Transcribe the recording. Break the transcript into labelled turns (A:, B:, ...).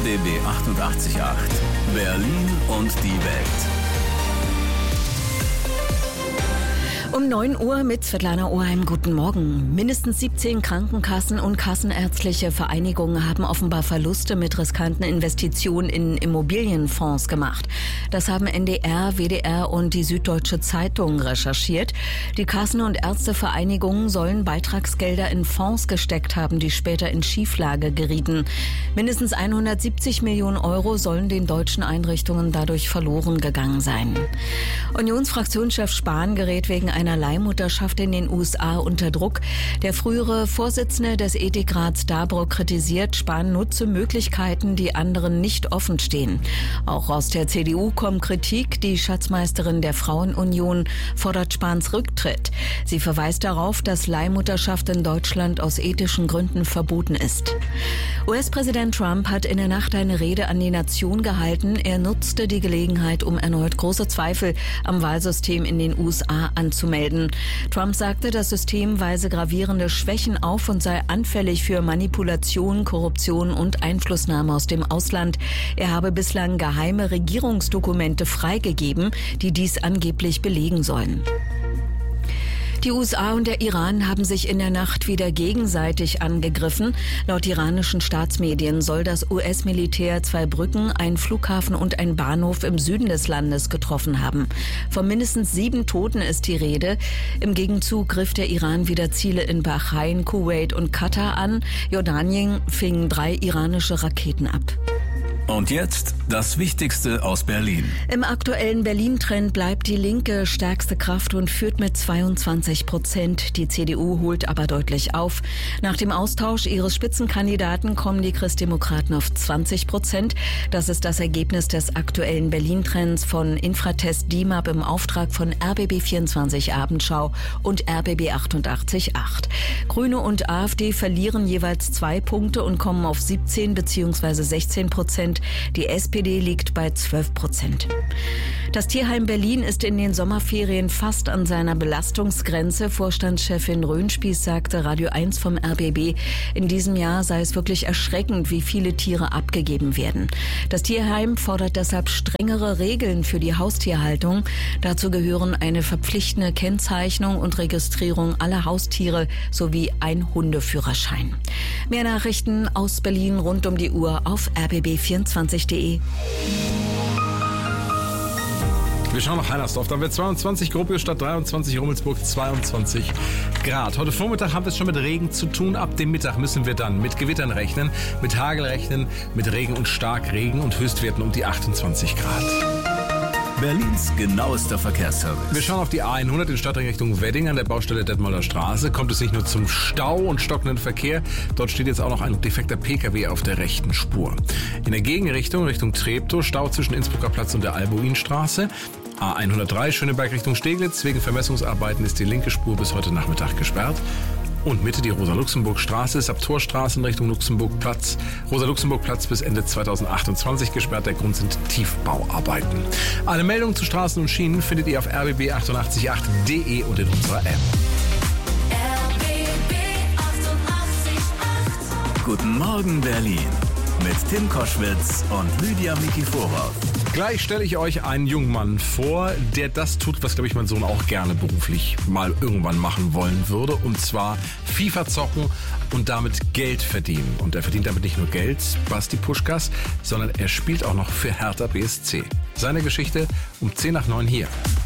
A: RBB 88.8 Berlin und die Welt.
B: Um 9 Uhr mit Svetlana Oheim. Guten Morgen. Mindestens 17 Krankenkassen und kassenärztliche Vereinigungen haben offenbar Verluste mit riskanten Investitionen in Immobilienfonds gemacht. Das haben NDR, WDR und die Süddeutsche Zeitung recherchiert. Die Kassen- und Ärztevereinigungen sollen Beitragsgelder in Fonds gesteckt haben, die später in Schieflage gerieten. Mindestens 170 Millionen Euro sollen den deutschen Einrichtungen dadurch verloren gegangen sein. Unionsfraktionschef Spahn gerät wegen einer Leihmutterschaft in den USA unter Druck. Der frühere Vorsitzende des Ethikrats Dabrock kritisiert, Spahn nutze Möglichkeiten, die anderen nicht offen stehen. Auch aus der CDU kommt Kritik. Die Schatzmeisterin der Frauenunion fordert Spahns Rücktritt. Sie verweist darauf, dass Leihmutterschaft in Deutschland aus ethischen Gründen verboten ist. US-Präsident Trump hat in der Nacht eine Rede an die Nation gehalten. Er nutzte die Gelegenheit, um erneut große Zweifel am Wahlsystem in den USA anzumelden. Trump sagte, das System weise gravierende Schwächen auf und sei anfällig für Manipulation, Korruption und Einflussnahme aus dem Ausland. Er habe bislang geheime Regierungsdokumente freigegeben, die dies angeblich belegen sollen. Die USA und der Iran haben sich in der Nacht wieder gegenseitig angegriffen. Laut iranischen Staatsmedien soll das US-Militär 2 Brücken, einen Flughafen und einen Bahnhof im Süden des Landes getroffen haben. Von mindestens 7 Toten ist die Rede. Im Gegenzug griff der Iran wieder Ziele in Bahrain, Kuwait und Katar an. Jordanien fing 3 iranische Raketen ab.
A: Und jetzt das Wichtigste aus Berlin.
B: Im aktuellen Berlin-Trend bleibt die Linke stärkste Kraft und führt mit 22%. Die CDU holt aber deutlich auf. Nach dem Austausch ihres Spitzenkandidaten kommen die Christdemokraten auf 20%. Das ist das Ergebnis des aktuellen Berlin-Trends von Infratest DIMAP im Auftrag von RBB24 Abendschau und RBB 88.8. Grüne und AfD verlieren jeweils 2 Punkte und kommen auf 17 bzw. 16%. Die SPD liegt bei 12%. Das Tierheim Berlin ist in den Sommerferien fast an seiner Belastungsgrenze. Vorstandschefin Röhnspieß sagte Radio 1 vom RBB, in diesem Jahr sei es wirklich erschreckend, wie viele Tiere abgegeben werden. Das Tierheim fordert deshalb strengere Regeln für die Haustierhaltung. Dazu gehören eine verpflichtende Kennzeichnung und Registrierung aller Haustiere sowie ein Hundeführerschein. Mehr Nachrichten aus Berlin rund um die Uhr auf rbb24.de.
C: Wir schauen nach Heinersdorf. Da wird 22, Gropiusstadt 23, Rummelsburg 22 Grad. Heute Vormittag haben wir es schon mit Regen zu tun. Ab dem Mittag müssen wir dann mit Gewittern rechnen, mit Hagel rechnen, mit Regen und Starkregen und Höchstwerten um die 28 Grad.
A: Berlins genauester Verkehrsservice.
C: Wir schauen auf die A100 in Stadtring Richtung Wedding an der Baustelle Detmolder Straße. Kommt es nicht nur zum Stau und stockenden Verkehr, dort steht jetzt auch noch ein defekter PKW auf der rechten Spur. In der Gegenrichtung Richtung Treptow, Stau zwischen Innsbrucker Platz und der Albuinstraße. A103 Schöneberg Richtung Steglitz. Wegen Vermessungsarbeiten ist die linke Spur bis heute Nachmittag gesperrt. Und Mitte die Rosa-Luxemburg-Straße ist ab Torstraße in Richtung Luxemburgplatz. Rosa-Luxemburg-Platz bis Ende 2028 gesperrt. Der Grund sind Tiefbauarbeiten. Alle Meldungen zu Straßen und Schienen findet ihr auf rbb888.de und in unserer App.
A: RBB 88.8. Guten Morgen Berlin mit Tim Koschwitz und Lydia Mikiforov.
C: Gleich stelle ich euch einen jungen Mann vor, der das tut, was, glaube ich, mein Sohn auch gerne beruflich mal irgendwann machen wollen würde. Und zwar FIFA zocken und damit Geld verdienen. Und er verdient damit nicht nur Geld, Basti Puschkas, sondern er spielt auch noch für Hertha BSC. Seine Geschichte um 10 nach 9 hier.